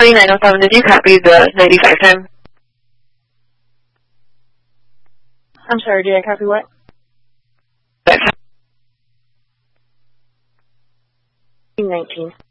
907, did you copy the 95 time? I'm sorry, did I copy what? 19.